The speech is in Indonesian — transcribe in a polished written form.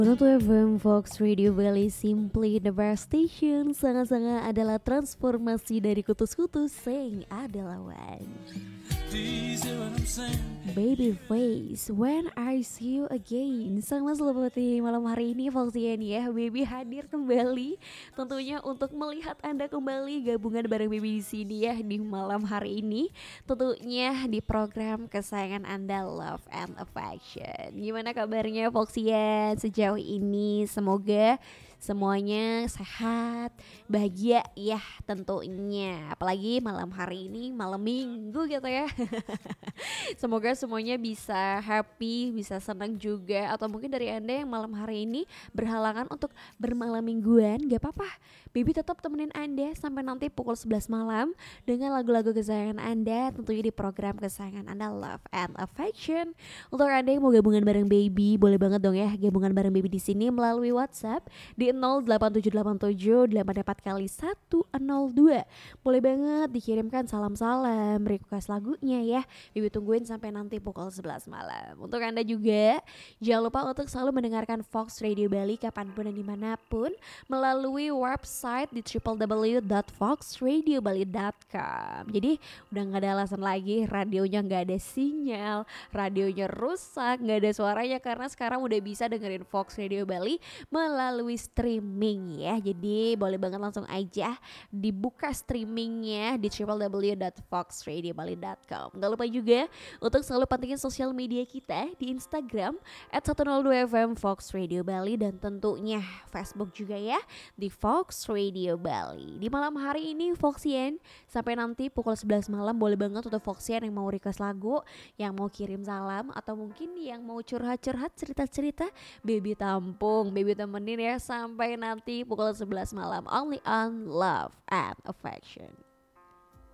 Untuk FM Fox Radio Bali Simply the best station. Sangat-sangat adalah transformasi dari kutus-kutus sing adalah one. Baby face, when I see you again. Sama seperti malam hari ini Foxian ya, Baby hadir kembali tentunya untuk melihat Anda kembali gabungan bareng Baby di sini ya di malam hari ini. Tentunya di program kesayangan Anda Love and Affection. Gimana kabarnya Foxian sejauh ini? Semoga semuanya sehat, bahagia ya tentunya. Apalagi malam hari ini, malam minggu gitu ya. Semoga semuanya bisa happy, bisa senang juga. Atau mungkin dari Anda yang malam hari ini berhalangan untuk bermalam mingguan, gak apa-apa. Baby tetap temenin Anda sampai nanti pukul 11 malam dengan lagu-lagu kesayangan Anda tentunya di program kesayangan Anda Love and Affection. Untuk Anda yang mau gabungan bareng Baby, boleh banget dong ya gabungan bareng Baby di sini melalui WhatsApp di 08787 84 kali 102. Boleh banget dikirimkan salam-salam, request lagunya ya. Bibi tungguin sampai nanti pukul 11 malam. Untuk Anda juga, jangan lupa untuk selalu mendengarkan Fox Radio Bali kapanpun dan dimanapun melalui website di www.foxradiobali.com. Jadi udah gak ada alasan lagi radionya gak ada sinyal, radionya rusak, gak ada suaranya karena sekarang udah bisa dengerin Fox Radio Bali melalui streaming ya. Jadi boleh banget langsung aja dibuka streamingnya di www.foxradiobali.com. Gak lupa juga untuk selalu pantengin sosial media kita di Instagram @102FM Fox Radio Bali dan tentunya Facebook juga ya di Fox Radio Bali. Di malam hari ini Foxian sampai nanti pukul 11 malam boleh banget untuk Foxian yang mau request lagu, yang mau kirim salam atau mungkin yang mau curhat-curhat cerita-cerita, Baby tampung, Baby temenin ya sampai nanti pukul 11 malam only on Love and Affection.